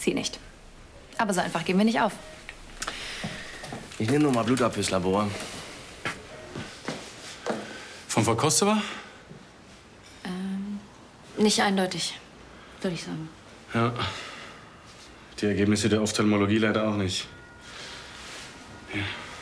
Sie nicht. Aber so einfach geben wir nicht auf. Ich nehme nur mal Blut ab fürs Labor. Von Frau Kostova? Nicht eindeutig, würde ich sagen. Ja. Die Ergebnisse der Ophthalmologie leider auch nicht. Ja.